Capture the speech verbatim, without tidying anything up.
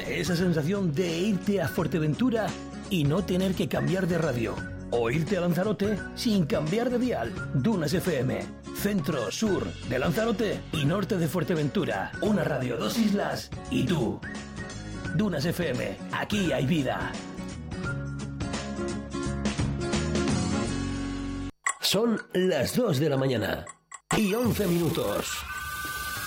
Esa sensación de irte a Fuerteventura y no tener que cambiar de radio. O irte a Lanzarote sin cambiar de dial. Dunas F M. Centro, sur de Lanzarote y norte de Fuerteventura. Una radio, dos islas y tú. Dunas F M. Aquí hay vida. Son las dos de la mañana y once minutos.